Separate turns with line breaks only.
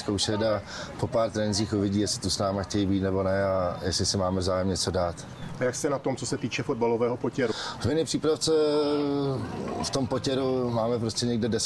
vyzkoušet a po pár trénincích uvidí, jestli tu s náma chtějí být nebo ne a jestli si máme zájem něco dát.
A jak jste na tom, co se týče fotbalového potěru?
V přípravce v tom potěru máme prostě někde 10